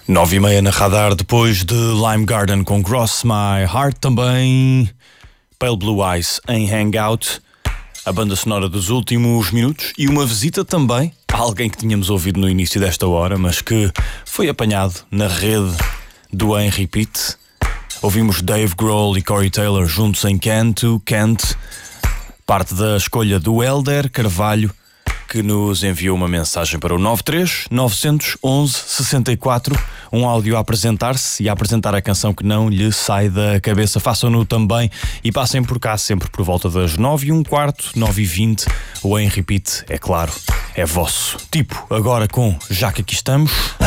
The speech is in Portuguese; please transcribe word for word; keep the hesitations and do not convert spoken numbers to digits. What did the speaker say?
Nove e meia na Radar, depois de Lime Garden com Cross My Heart, também Pale Blue Eyes em Hangout, a banda sonora dos últimos minutos, e uma visita também a alguém que tínhamos ouvido no início desta hora, mas que foi apanhado na rede do Em Repeat. Ouvimos Dave Grohl e Corey Taylor juntos em Can't to Can't, parte da escolha do Helder Carvalho, que nos enviou uma mensagem para o nove três nove um um, seis quatro, um áudio a apresentar-se e a apresentar a canção que não lhe sai da cabeça. Façam-no também e passem por cá sempre por volta das nove e um quarto, nove e vinte. O Em Repeat, é claro, é vosso. Tipo, agora com Já Que Aqui Estamos.